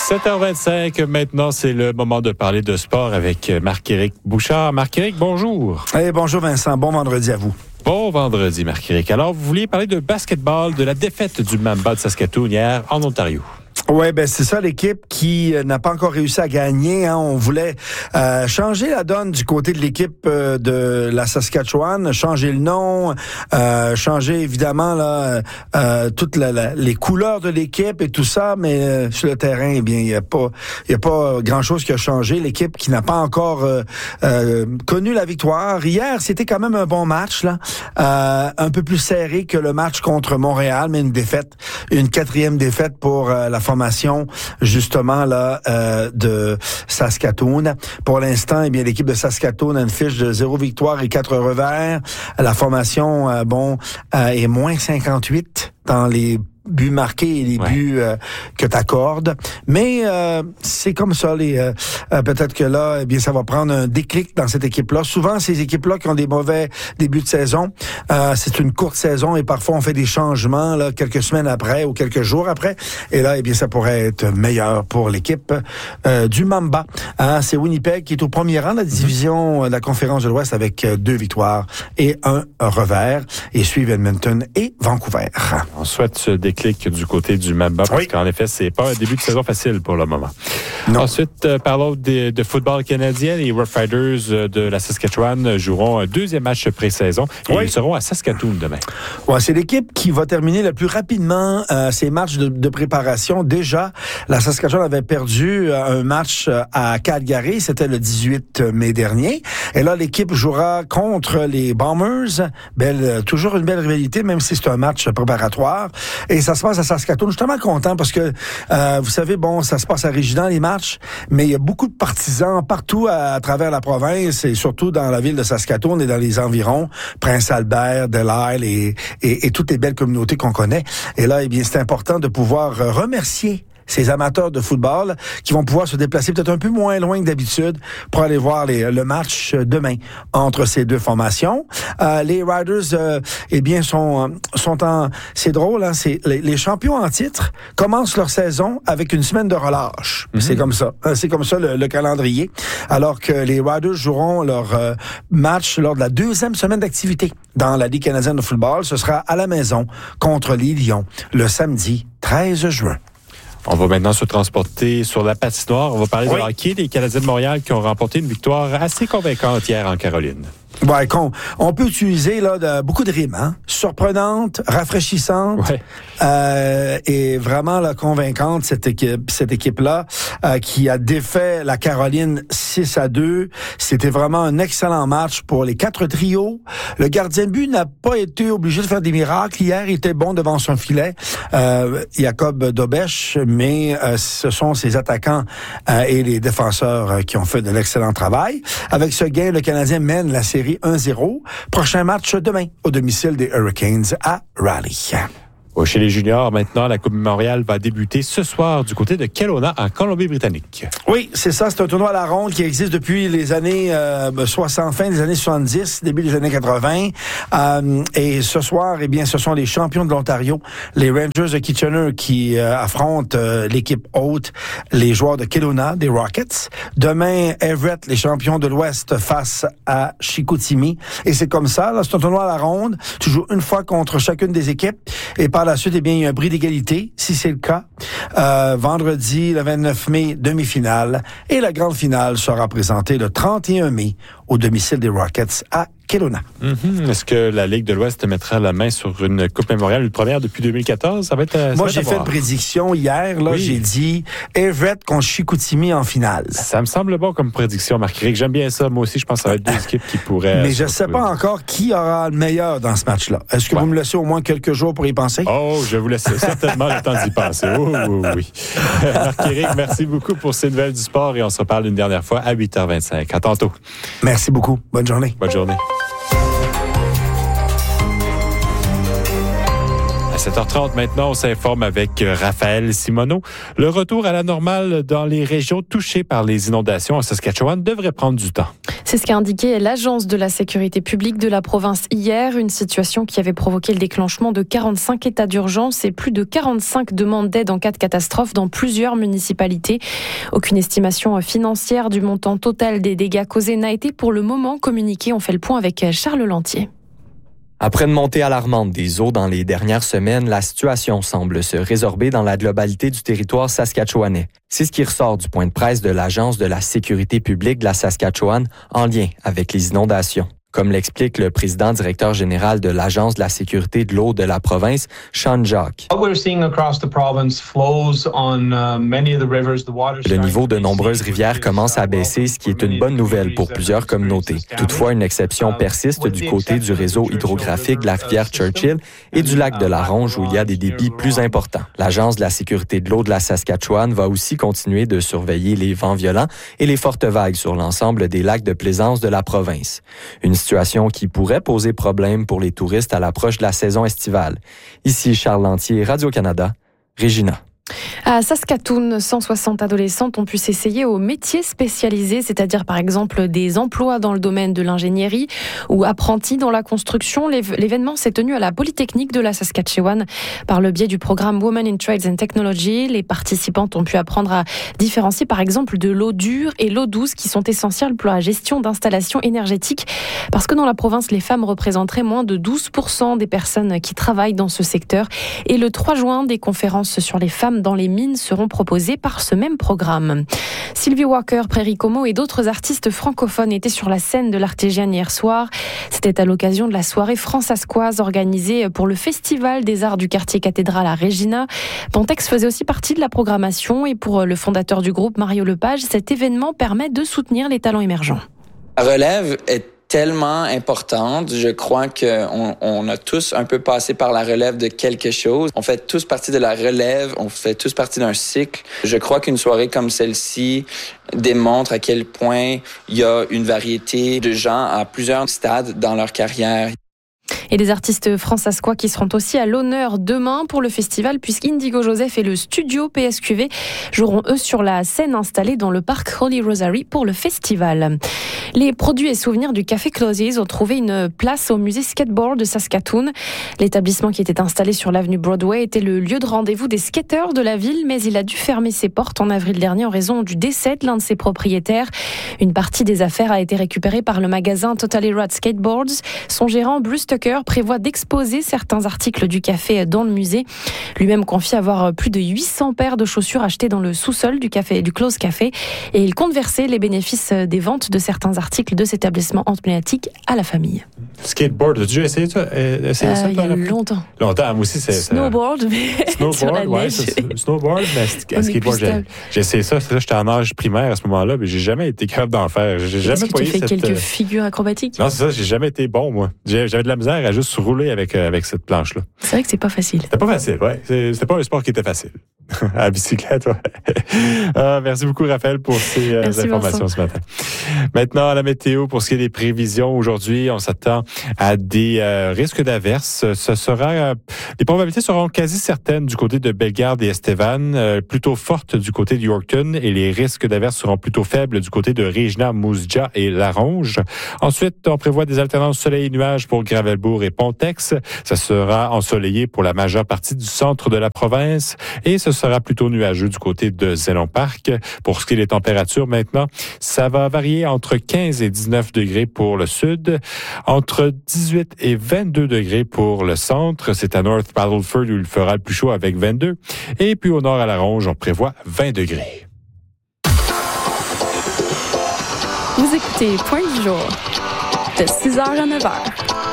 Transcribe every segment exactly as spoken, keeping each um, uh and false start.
sept heures vingt-cinq, maintenant, c'est le moment de parler de sport avec Marc-Éric Bouchard. Marc-Éric, bonjour. Hey, bonjour Vincent, bon vendredi à vous. Bon vendredi, Marc-Éric. Alors, vous vouliez parler de basketball, de la défaite du Mamba de Saskatoon hier en Ontario. Oui, ben c'est ça, l'équipe qui euh, n'a pas encore réussi à gagner. Hein. On voulait euh, changer la donne du côté de l'équipe euh, de la Saskatchewan, changer le nom, euh, changer évidemment là euh, toutes la, la, les couleurs de l'équipe et tout ça, mais euh, sur le terrain, eh bien, il y a pas, il y a pas grand-chose qui a changé. L'équipe qui n'a pas encore euh, euh, connu la victoire. Hier, c'était quand même un bon match là, euh, un peu plus serré que le match contre Montréal, mais une défaite, une quatrième défaite pour euh, la formation justement là euh, de Saskatoon. Pour l'instant, eh bien l'équipe de Saskatoon a une fiche de zéro victoire et quatre revers. La formation euh, bon euh, est moins cinquante-huit dans les buts marqués et les ouais. buts euh, que t'accordes. Mais euh, c'est comme ça. Les euh, euh, peut-être que là, eh bien, ça va prendre un déclic dans cette équipe-là. Souvent, ces équipes-là qui ont des mauvais débuts de saison, euh, c'est une courte saison et parfois on fait des changements là quelques semaines après ou quelques jours après. Et là, eh bien, ça pourrait être meilleur pour l'équipe euh, du Mamba. Hein, c'est Winnipeg qui est au premier rang de la division de la Conférence de l'Ouest avec euh, deux victoires et un revers. Et suivent Edmonton et Vancouver. On souhaite ce déclic du côté du Mamba, parce oui. qu'en effet, c'est pas un début de saison facile pour le moment. Non. Ensuite, euh, parlons de, de football canadien. Les Rough Riders de la Saskatchewan joueront un deuxième match pré-saison et oui. ils seront à Saskatoon demain. Ouais, c'est l'équipe qui va terminer le plus rapidement euh, ses matchs de, de préparation. Déjà, la Saskatchewan avait perdu euh, un match à Calgary, c'était le dix-huit mai dernier. Et là, l'équipe jouera contre les Bombers. Belle, toujours une belle rivalité, même si c'est un match préparatoire. Et ça se passe à Saskatoon. Je suis tellement content parce que, euh, vous savez, bon, ça se passe à Régina, les matchs, mais il y a beaucoup de partisans partout à, à travers la province et surtout dans la ville de Saskatoon et dans les environs, Prince-Albert, Delisle et, et, et toutes les belles communautés qu'on connaît. Et là, eh bien, c'est important de pouvoir remercier ces amateurs de football qui vont pouvoir se déplacer peut-être un peu moins loin que d'habitude pour aller voir les, le match demain entre ces deux formations. Euh, les Riders, euh, eh bien, sont sont en... C'est drôle, hein, c'est les, les champions en titre commencent leur saison avec une semaine de relâche. Mm-hmm. C'est comme ça. C'est comme ça le, le calendrier. Alors que les Riders joueront leur euh, match lors de la deuxième semaine d'activité dans la Ligue canadienne de football. Ce sera à la maison contre les Lions le samedi treize juin. On va maintenant se transporter sur la patinoire. On va parler oui. de hockey, des Canadiens de Montréal qui ont remporté une victoire assez convaincante hier en Caroline. Ouais, qu'on, on peut utiliser là de, beaucoup de rimes, hein, surprenante, rafraîchissante, ouais. euh, et vraiment là convaincante cette équipe, cette équipe-là euh, qui a défait la Caroline six à deux. C'était vraiment un excellent match pour les quatre trios. Le gardien de but n'a pas été obligé de faire des miracles. Hier, il était bon devant son filet, euh, Jacob Dobèche, mais euh, ce sont ses attaquants euh, et les défenseurs euh, qui ont fait de l'excellent travail. Avec ce gain, le Canadien mène la série un zéro. Prochain match demain au domicile des Hurricanes à Raleigh. Chez les juniors, maintenant, la Coupe Montréal va débuter ce soir du côté de Kelowna, en Colombie-Britannique. Oui, c'est ça. C'est un tournoi à la ronde qui existe depuis les années euh, soixante, fin des années soixante-dix, début des années quatre-vingts. Euh, et ce soir, eh bien, ce sont les champions de l'Ontario, les Rangers de Kitchener, qui euh, affrontent euh, l'équipe haute, les joueurs de Kelowna, des Rockets. Demain, Everett, les champions de l'Ouest, face à Chicoutimi. Et c'est comme ça. Là, c'est un tournoi à la ronde. Tu joues une fois contre chacune des équipes. Et par la suite, eh bien, il y a un bris d'égalité, si c'est le cas. Euh, vendredi, le vingt-neuf mai, demi-finale. Et la grande finale sera présentée le trente et un mai au domicile des Rockets à Kelowna. Mm-hmm. Est-ce que la Ligue de l'Ouest mettra la main sur une Coupe mémoriale, une première depuis deux mille quatorze? Ça va être, ça Moi, va j'ai fait une prédiction hier. Là, oui. J'ai dit Everett contre Chicoutimi en finale. Ça me semble bon comme prédiction, Marc-Éric. J'aime bien ça. Moi aussi, je pense que ça va être deux équipes qui pourraient... Mais je ne sais pas encore qui aura le meilleur dans ce match-là. Est-ce que ouais. vous me laissez au moins quelques jours pour y penser? Oh, je vous laisse certainement le temps d'y penser. Oh, oui, oui. Marc-Éric, merci beaucoup pour ces nouvelles du sport et on se reparle une dernière fois à huit heures vingt-cinq. À tantôt. Merci beaucoup. Bonne journée. Bonne journée. À sept heures trente maintenant, on s'informe avec Raphaël Simoneau. Le retour à la normale dans les régions touchées par les inondations en Saskatchewan devrait prendre du temps. C'est ce qu'a indiqué l'Agence de la sécurité publique de la province hier, une situation qui avait provoqué le déclenchement de quarante-cinq états d'urgence et plus de quarante-cinq demandes d'aide en cas de catastrophe dans plusieurs municipalités. Aucune estimation financière du montant total des dégâts causés n'a été pour le moment communiquée. On fait le point avec Charles Lantier. Après une montée alarmante des eaux dans les dernières semaines, la situation semble se résorber dans la globalité du territoire saskatchewanais. C'est ce qui ressort du point de presse de l'Agence de la sécurité publique de la Saskatchewan en lien avec les inondations. Comme l'explique le président directeur général de l'Agence de la sécurité de l'eau de la province, Sean Jacques. Le niveau de nombreuses rivières commence à baisser, ce qui est une bonne nouvelle pour plusieurs communautés. Toutefois, une exception persiste du côté du réseau hydrographique de la rivière Churchill et du lac de la Ronge où il y a des débits plus importants. L'Agence de la sécurité de l'eau de la Saskatchewan va aussi continuer de surveiller les vents violents et les fortes vagues sur l'ensemble des lacs de plaisance de la province. Une situation qui pourrait poser problème pour les touristes à l'approche de la saison estivale. Ici Charles Lantier, Radio-Canada, Regina. À Saskatoon, cent soixante adolescentes ont pu s'essayer aux métiers spécialisés, c'est-à-dire par exemple des emplois dans le domaine de l'ingénierie ou apprentis dans la construction. L'événement s'est tenu à la Polytechnique de la Saskatchewan par le biais du programme Women in Trades and Technology. Les participantes ont pu apprendre à différencier par exemple de l'eau dure et l'eau douce qui sont essentielles pour la gestion d'installations énergétiques parce que dans la province, les femmes représenteraient moins de douze pour cent des personnes qui travaillent dans ce secteur. Et le trois juin, des conférences sur les femmes dans les mines seront proposées par ce même programme. Sylvie Walker, Prairie Como et d'autres artistes francophones étaient sur la scène de l'Artésienne hier soir. C'était à l'occasion de la soirée fransaskoise organisée pour le Festival des Arts du quartier cathédral à Regina. Pontex faisait aussi partie de la programmation et pour le fondateur du groupe, Mario Lepage, cet événement permet de soutenir les talents émergents. La relève est tellement importante. Je crois qu'on on a tous un peu passé par la relève de quelque chose. On fait tous partie de la relève, on fait tous partie d'un cycle. Je crois qu'une soirée comme celle-ci démontre à quel point il y a une variété de gens à plusieurs stades dans leur carrière. Et des artistes fransaskois qui seront aussi à l'honneur demain pour le festival puisqu'Indigo Joseph et le studio P S Q V joueront eux sur la scène installée dans le parc Holy Rosary pour le festival. Les produits et souvenirs du Café Closies ont trouvé une place au musée skateboard de Saskatoon. L'établissement qui était installé sur l'avenue Broadway était le lieu de rendez-vous des skateurs de la ville, mais il a dû fermer ses portes en avril dernier en raison du décès de l'un de ses propriétaires. Une partie des affaires a été récupérée par le magasin Totally Rad Skateboards. Son gérant Bruce Tucker prévoit d'exposer certains articles du café dans le musée. Lui-même confie avoir plus de huit cents paires de chaussures achetées dans le sous-sol du café, du Close Café, et il compte verser les bénéfices des ventes de certains articles de cet établissement emblématique à la famille. Skateboard, as-tu déjà essayé ça? Euh, essayé euh, ça il y a longtemps. Longtemps, moi aussi c'est snowboard, ça... mais snowboard, sur la ouais, neige. C'est, snowboard, mais skateboard, j'ai, j'ai essayé ça. C'est ça, j'étais en âge primaire à ce moment-là, mais j'ai jamais été capable d'en faire. J'ai jamais Est-ce que tu as fait cette... quelques figures acrobatiques? Non, c'est ça, j'ai jamais été bon, moi. J'avais de la misère à juste rouler avec, euh, avec cette planche-là. C'est vrai que c'est pas facile. C'était pas facile, ouais. C'était pas un sport qui était facile. À la bicyclette, ouais. euh, merci beaucoup, Raphaël, pour ces euh, informations Vincent. Ce matin. Maintenant, la météo, pour ce qui est des prévisions, aujourd'hui, on s'attend à des euh, risques d'averses. Ce sera, euh, les probabilités seront quasi certaines du côté de Bellegarde et Estevan, euh, plutôt fortes du côté de Yorkton, et les risques d'averses seront plutôt faibles du côté de Regina, Moose-Jaw et Laronge. Ensuite, on prévoit des alternances soleil et nuages pour Gravelbourg et Pontex. Ça sera ensoleillé pour la majeure partie du centre de la province, et ce sera plutôt nuageux du côté de Zénon Park. Pour ce qui est des températures maintenant, ça va varier entre quinze et dix-neuf degrés pour le sud, entre dix-huit et vingt-deux degrés pour le centre. C'est à North Battleford où il fera le plus chaud avec vingt-deux. Et puis au nord à la Ronge, on prévoit vingt degrés. Vous écoutez Point du jour de six heures à neuf heures.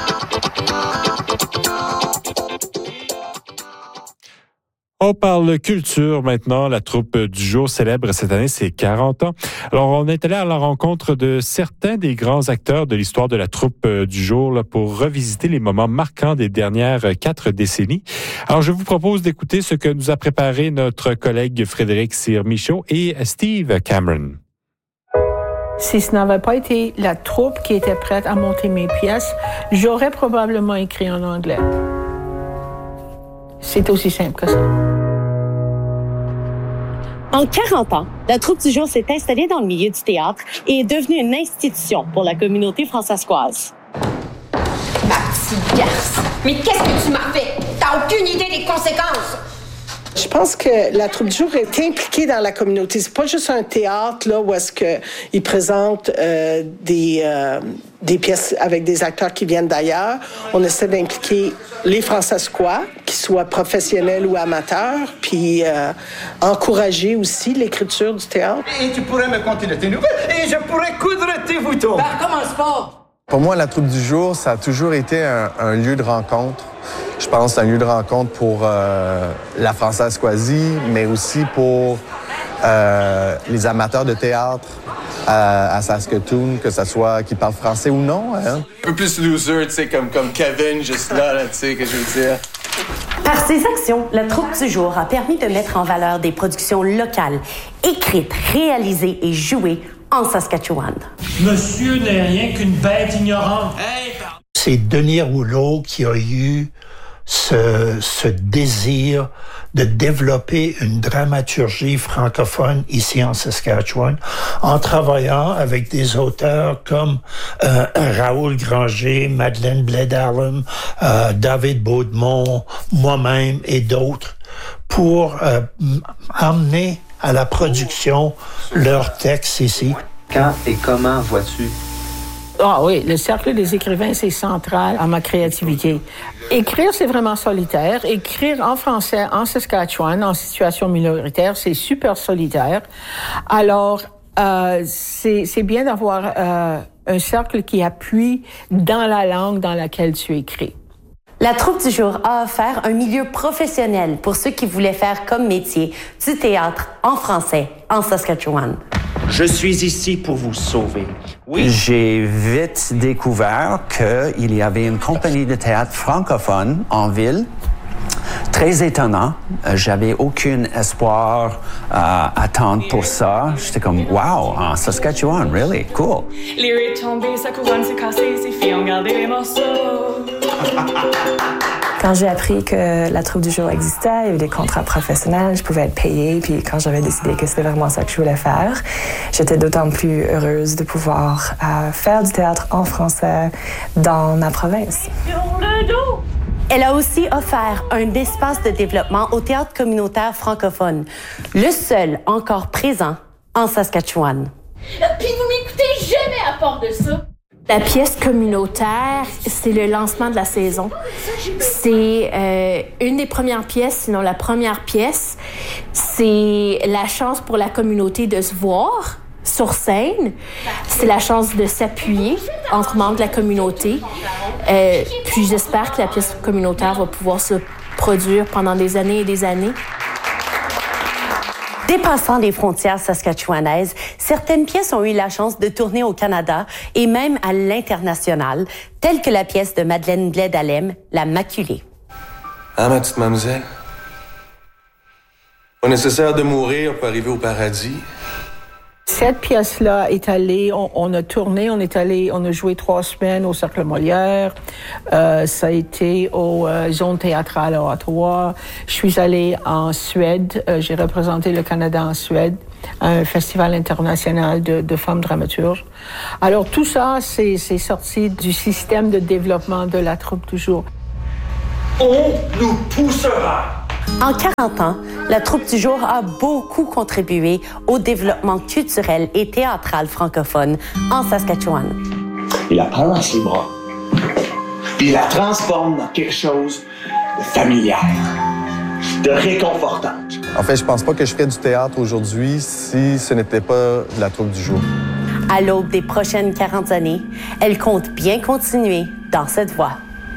On parle culture maintenant. La troupe du jour célèbre cette année ses quarante ans. Alors, on est allé à la rencontre de certains des grands acteurs de l'histoire de la troupe du jour là, pour revisiter les moments marquants des dernières quatre décennies. Alors, je vous propose d'écouter ce que nous a préparé notre collègue Frédéric Cyr-Michaud et Steve Cameron. Si ce n'avait pas été la troupe qui était prête à monter mes pièces, j'aurais probablement écrit en anglais. C'est aussi simple que ça. En quarante ans, la Troupe du Jour s'est installée dans le milieu du théâtre et est devenue une institution pour la communauté françaiscoise. Ma petite garce! Mais qu'est-ce que tu m'as fait? T'as aucune idée des conséquences! Je pense que la Troupe du Jour est impliquée dans la communauté. C'est pas juste un théâtre là où est-ce que ils présentent euh, des euh, des pièces avec des acteurs qui viennent d'ailleurs. On essaie d'impliquer les Françaiscois, qu'ils soient professionnels ou amateurs, puis euh, encourager aussi l'écriture du théâtre. Et tu pourrais me conter de tes nouvelles et je pourrais coudre tes boutons. Ben, commence pas! Pour moi, la Troupe du Jour, ça a toujours été un, un lieu de rencontre. Je pense que c'est un lieu de rencontre pour euh, la Françaiscoisie, mais aussi pour euh, les amateurs de théâtre à, à Saskatoon, que ce soit qui parlent français ou non. Hein. Un peu plus loser, tu sais, comme, comme Kevin, juste là, là tu sais, que je veux dire. Par ses actions, la Troupe du Jour a permis de mettre en valeur des productions locales, écrites, réalisées et jouées en Saskatchewan. Monsieur n'est rien qu'une bête ignorante. Hey, c'est Denis Rouleau qui a eu ce, ce désir de développer une dramaturgie francophone ici en Saskatchewan en travaillant avec des auteurs comme euh, Raoul Granger, Madeleine Blais-Darlem, euh, David Baudemont, moi-même et d'autres pour euh, amener à la production leurs textes ici. Quand et comment vois-tu? Ah oui, le Cercle des écrivains, c'est central à ma créativité. Écrire, c'est vraiment solitaire. Écrire en français, en Saskatchewan, en situation minoritaire, c'est super solitaire. Alors, euh, c'est, c'est bien d'avoir euh, un cercle qui appuie dans la langue dans laquelle tu écris. La Troupe du Jour a offert un milieu professionnel pour ceux qui voulaient faire comme métier du théâtre en français en Saskatchewan. Je suis ici pour vous sauver. Oui. J'ai vite découvert qu'il y avait une compagnie de théâtre francophone en ville. Très étonnant. J'avais aucun espoir à attendre pour ça. J'étais comme, wow, en Saskatchewan, really, cool. Les retombées, sa couronne s'est cassée, ses filles ont gardé les morceaux. Quand j'ai appris que la Troupe du Jour existait, il y avait des contrats professionnels, je pouvais être payée, puis quand j'avais décidé que c'était vraiment ça que je voulais faire, j'étais d'autant plus heureuse de pouvoir euh, faire du théâtre en français dans ma province. Elle a aussi offert un espace de développement au théâtre communautaire francophone, le seul encore présent en Saskatchewan. Puis vous m'écoutez jamais à part de ça. La pièce communautaire, c'est le lancement de la saison. C'est euh, une des premières pièces, sinon la première pièce. C'est la chance pour la communauté de se voir sur scène. C'est la chance de s'appuyer entre membres de la communauté. Euh, puis j'espère que la pièce communautaire va pouvoir se produire pendant des années et des années. Dépassant les frontières saskatchewanaises, certaines pièces ont eu la chance de tourner au Canada et même à l'international, telle que la pièce de Madeleine Blais-Darlem, La Maculée. Ah, ma petite mademoiselle? Pas nécessaire de mourir pour arriver au paradis. Cette pièce-là est allée, on, on a tourné, on est allé, on a joué trois semaines au Cercle Molière. Euh, ça a été aux euh, zones théâtrales à Ottawa. Je suis allée en Suède. Euh, j'ai représenté le Canada en Suède à un festival international de, de femmes dramaturges. Alors tout ça, c'est, c'est sorti du système de développement de la Troupe du Jour. On nous poussera. En quarante ans, la Troupe du Jour a beaucoup contribué au développement culturel et théâtral francophone en Saskatchewan. Il la prend dans ses bras, puis il la transforme dans quelque chose de familial, de réconfortant. En fait, je pense pas que je ferais du théâtre aujourd'hui si ce n'était pas de la Troupe du Jour. À l'aube des prochaines quarante années, elle compte bien continuer dans cette voie.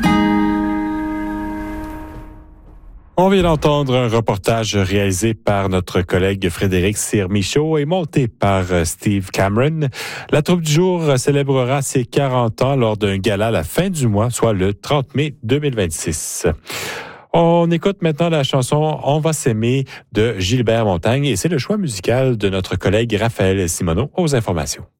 On vient d'entendre un reportage réalisé par notre collègue Frédéric Cyr-Michaud et monté par Steve Cameron. La Troupe du Jour célébrera ses quarante ans lors d'un gala à la fin du mois, soit le trente mai deux mille vingt-six. On écoute maintenant la chanson « On va s'aimer » de Gilbert Montagné et c'est le choix musical de notre collègue Raphaël Simoneau aux informations.